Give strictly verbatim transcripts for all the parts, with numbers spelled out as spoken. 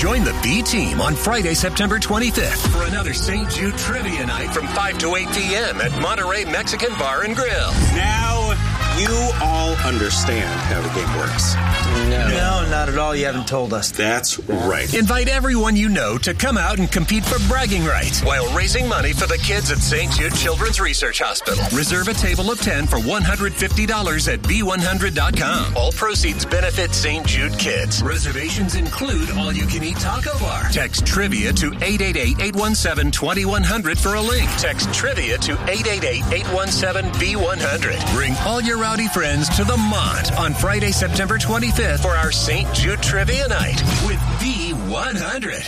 Join the B Team on Friday, September twenty-fifth for another Saint Jude Trivia Night from five to eight p.m. at Monterey Mexican Bar and Grill. Now you all understand how the game works. No. No, not at all. You haven't told us. That's right. Invite everyone you know to come out and compete for bragging rights while raising money for the kids at Saint Jude Children's Research Hospital. Reserve a table of ten for one hundred fifty dollars at B one hundred dot com. All proceeds benefit Saint Jude kids. Reservations include all-you-can-eat taco bar. Text trivia to eight eight eight, eight one seven, two one zero zero for a link. Text trivia to eight eight eight, eight one seven, B one hundred. Bring all your rowdy friends to the Mont on Friday, September twenty-fifth for our Saint Jude Trivia Night with B one hundred.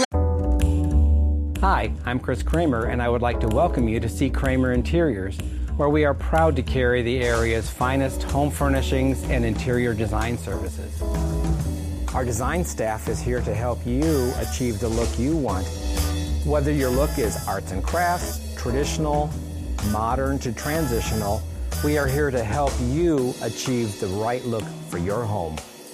Hi, I'm Chris Kramer, and I would like to welcome you to C. Kramer Interiors, where we are proud to carry the area's finest home furnishings and interior design services. Our design staff is here to help you achieve the look you want. Whether your look is arts and crafts, traditional, modern to transitional, we are here to help you achieve the right look for your home.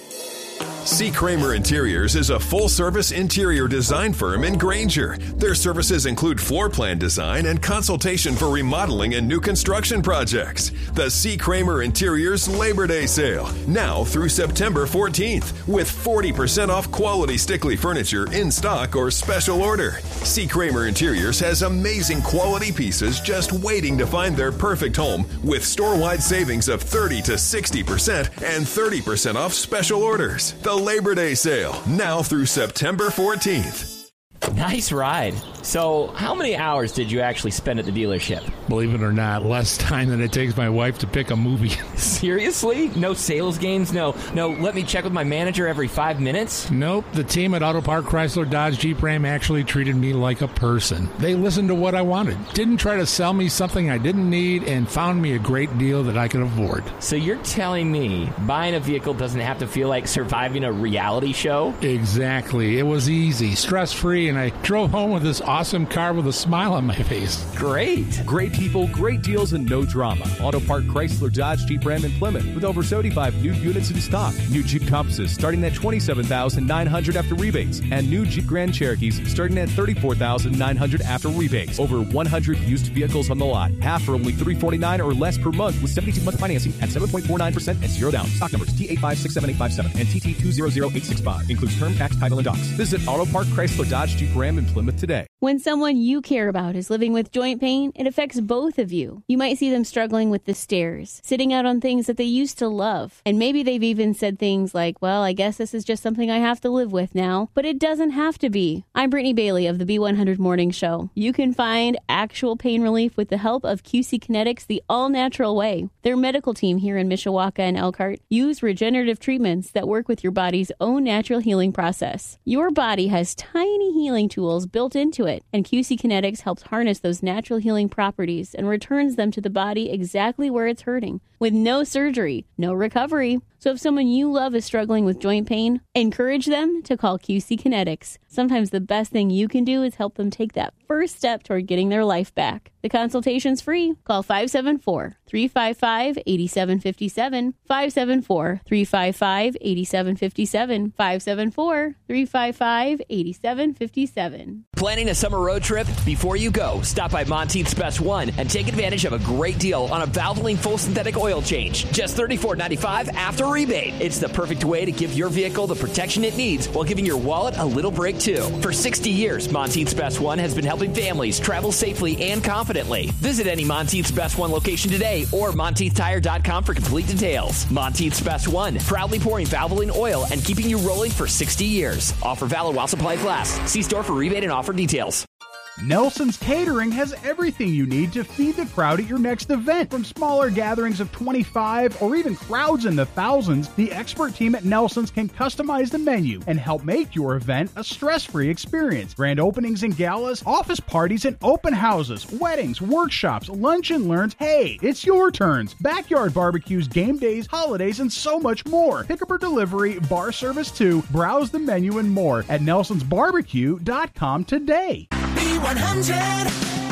C. Kramer Interiors is a full-service interior design firm in Granger. Their services include floor plan design and consultation for remodeling and new construction projects. The C. Kramer Interiors Labor Day Sale, now through September fourteenth, with forty percent off quality Stickley furniture in stock or special order. C. Kramer Interiors has amazing quality pieces just waiting to find their perfect home, with store-wide savings of thirty to sixty percent and thirty percent off special orders. The Labor Day Sale, now through September fourteenth. Nice ride. So, how many hours did you actually spend at the dealership? Believe it or not, less time than it takes my wife to pick a movie. Seriously? No sales games? No, no, let me check with my manager every five minutes? Nope. The team at Auto Park Chrysler Dodge Jeep Ram actually treated me like a person. They listened to what I wanted, didn't try to sell me something I didn't need, and found me a great deal that I could afford. So you're telling me buying a vehicle doesn't have to feel like surviving a reality show? Exactly. It was easy, stress-free, and I drove home with this awesome car with a smile on my face. Great. Great people, great deals, and no drama. Auto Park Chrysler Dodge Jeep Ram in Plymouth with over seventy-five new units in stock. New Jeep Compasses starting at twenty-seven thousand nine hundred dollars after rebates. And new Jeep Grand Cherokees starting at thirty-four thousand nine hundred dollars after rebates. Over one hundred used vehicles on the lot. Half for only three hundred forty-nine dollars or less per month with seventy-two month financing at seven point four nine percent and zero down. Stock numbers T eight five six seven eight five seven and T T two zero zero eight six five. Includes term, tax, title, and docs. Visit Auto Park Chrysler Dodge Jeep Ram in Plymouth today. When someone you care about is living with joint pain, it affects both of you. You might see them struggling with the stairs, sitting out on things that they used to love. And maybe they've even said things like, well, I guess this is just something I have to live with now. But it doesn't have to be. I'm Brittany Bailey of the B one hundred Morning Show. You can find actual pain relief with the help of Q C Kinetics the all-natural way. Their medical team here in Mishawaka and Elkhart use regenerative treatments that work with your body's own natural healing process. Your body has tiny healing tools built into it, and Q C Kinetics helps harness those natural healing properties and returns them to the body exactly where it's hurting, with no surgery, no recovery. So if someone you love is struggling with joint pain, encourage them to call Q C Kinetics. Sometimes the best thing you can do is help them take that first step toward getting their life back. The consultation's free. Call five seven four, three five five, eight seven five seven, five seven four, three five five, eight seven five seven, five seven four, three five five, eight seven five seven. Planning a summer road trip? Before you go, stop by Monteith's Best One and take advantage of a great deal on a Valvoline full synthetic oil change. Just thirty-four ninety-five after rebate. It's the perfect way to give your vehicle the protection it needs while giving your wallet a little break too. For sixty years, Monteith's Best One has been helping families travel safely and confidently. Visit any Monteith's Best One location today or Monteith Tire dot com for complete details. Monteith's Best One, proudly pouring Valvoline oil and keeping you rolling for sixty years. Offer valid while supplies last. See store for rebate and offer details. Nelson's Catering has everything you need to feed the crowd at your next event. From smaller gatherings of twenty-five or even crowds in the thousands, the expert team at Nelson's can customize the menu and help make your event a stress-free experience. Grand openings and galas, office parties and open houses, weddings, workshops, lunch and learns. Hey, it's your turns. Backyard barbecues, game days, holidays, and so much more. Pickup or delivery, bar service too. Browse the menu and more at nelsons barbecue dot com today. B one hundred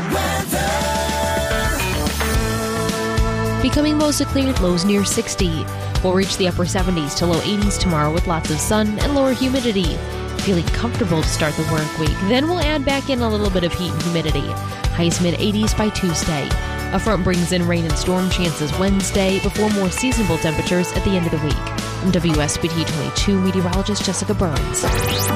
weather. Becoming mostly clear, lows near sixty. We'll reach the upper seventies to low eighties tomorrow with lots of sun and lower humidity. feeling comfortable to start the work week. Then we'll add back in a little bit of heat and humidity. Highs mid eighties by Tuesday. A front brings in rain and storm chances Wednesday before more seasonable temperatures at the end of the week. I'm W S B T twenty-two meteorologist Jessica Burns.